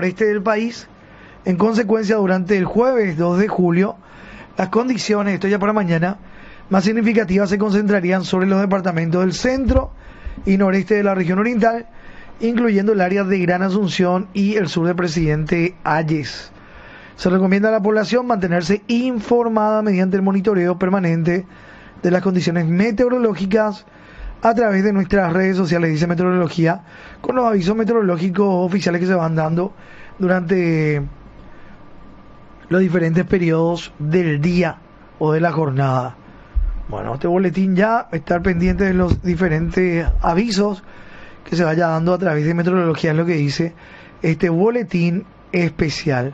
noreste del país. En consecuencia, durante el jueves 2 de julio, las condiciones, esto ya para mañana, más significativas se concentrarían sobre los departamentos del centro y noreste de la región oriental, incluyendo el área de Gran Asunción y el sur de Presidente Hayes. Se recomienda a la población mantenerse informada mediante el monitoreo permanente de las condiciones meteorológicas a través de nuestras redes sociales, dice Meteorología, con los avisos meteorológicos oficiales que se van dando durante los diferentes periodos del día o de la jornada. Bueno, este boletín ya, estar pendiente de los diferentes avisos que se vaya dando a través de Meteorología, es lo que dice este boletín especial.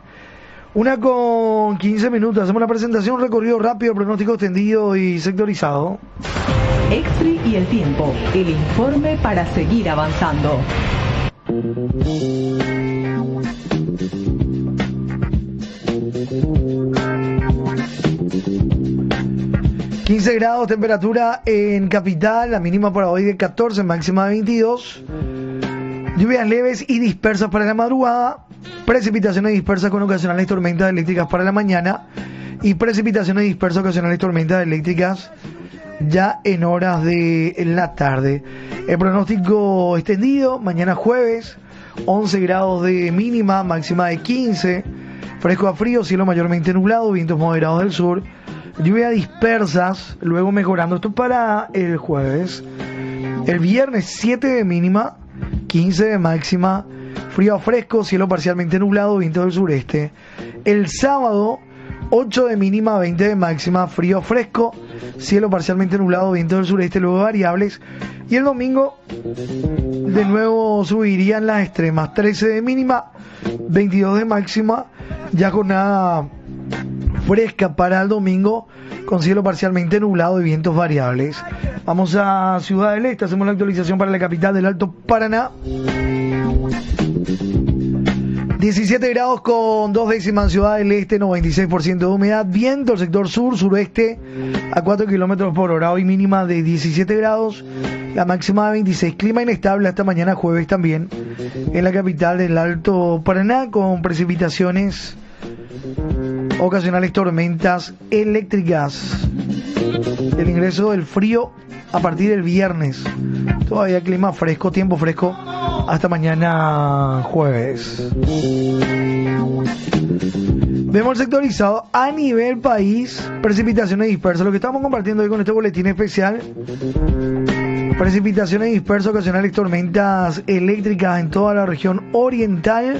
1:15, hacemos la presentación, un recorrido rápido, pronóstico extendido y sectorizado. Extri y el tiempo, el informe para seguir avanzando. 15 grados, temperatura en capital, la mínima para hoy de 14, máxima de 22. Lluvias leves y dispersas para la madrugada, precipitaciones dispersas con ocasionales tormentas eléctricas para la mañana y precipitaciones dispersas ocasionales tormentas eléctricas ya en horas de la tarde. El pronóstico extendido, mañana jueves, 11 grados de mínima, máxima de 15, fresco a frío, cielo mayormente nublado, vientos moderados del sur, lluvias dispersas, luego mejorando esto para el jueves. El viernes 7 de mínima, 15 de máxima, frío a fresco, cielo parcialmente nublado, vientos del sureste. El sábado 8 de mínima, 20 de máxima, frío fresco, cielo parcialmente nublado, vientos del sureste, luego variables. Y el domingo de nuevo subirían las extremas, 13 de mínima, 22 de máxima, ya jornada fresca para el domingo, con cielo parcialmente nublado y vientos variables. Vamos a Ciudad del Este, hacemos la actualización para la capital del Alto Paraná. 17 grados con 2 décimas en Ciudad del Este, 96% de humedad, viento el sector sur-sureste a 4 kilómetros por hora, hoy mínima de 17 grados, la máxima de 26, clima inestable hasta mañana jueves también en la capital del Alto Paraná, con precipitaciones, ocasionales tormentas eléctricas. El ingreso del frío a partir del viernes, todavía clima fresco, tiempo fresco hasta mañana jueves. Vemos el sectorizado a nivel país, precipitaciones dispersas, lo que estamos compartiendo hoy con este boletín especial. Precipitaciones dispersas, ocasionales tormentas eléctricas en toda la región oriental.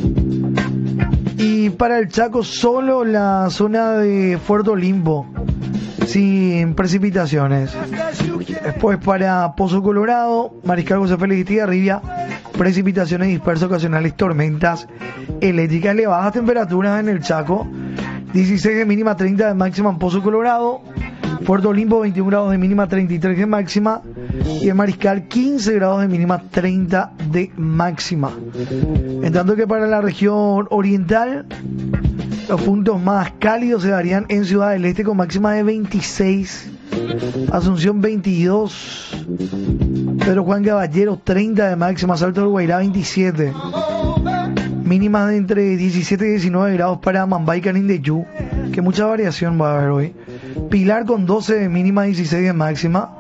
Y para el Chaco solo la zona de Puerto Limpo, sin precipitaciones. Después para Pozo Colorado, Mariscal José Félix y Tigarribia, precipitaciones dispersas, ocasionales tormentas eléctricas. Elevadas temperaturas en el Chaco, 16 de mínima, 30 de máxima en Pozo Colorado. Puerto Limpo 21 grados de mínima, 33 de máxima, y en Mariscal 15 grados de mínima, 30 de máxima. En tanto que para la región oriental, los puntos más cálidos se darían en Ciudad del Este con máxima de 26, Asunción 22, Pedro Juan Caballero 30 de máxima, Salto del Guairá 27, mínimas de entre 17 y 19 grados para Mambay y Canindeyú, que mucha variación va a haber hoy. Pilar con 12 de mínima, 16 de máxima.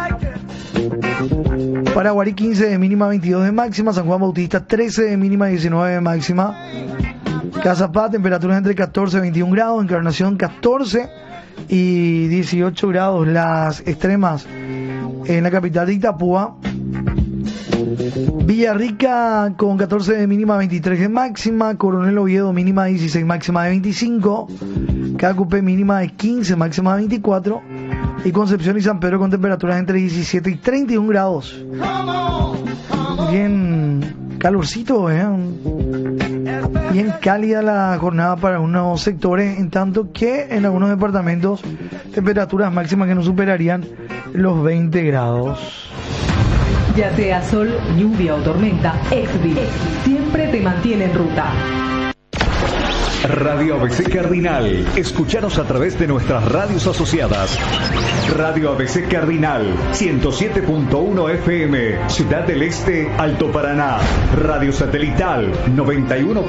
Paraguarí 15 de mínima, 22 de máxima. San Juan Bautista 13 de mínima, 19 de máxima. Cazapá, temperaturas entre 14 y 21 grados. Encarnación 14 y 18 grados. Las extremas en la capital de Itapúa. Villarrica con 14 de mínima, 23 de máxima. Coronel Oviedo mínima 16, máxima de 25. Cacupé mínima de 15, máxima de 24. Y Concepción y San Pedro con temperaturas entre 17 y 31 grados. Bien calorcito, bien cálida la jornada para unos sectores, en tanto que en algunos departamentos temperaturas máximas que no superarían los 20 grados. Ya sea sol, lluvia o tormenta, Exvi siempre te mantiene en ruta. Radio ABC Cardinal. Escúchanos a través de nuestras radios asociadas. Radio ABC Cardinal, 107.1 FM, Ciudad del Este, Alto Paraná. Radio Satelital, 91.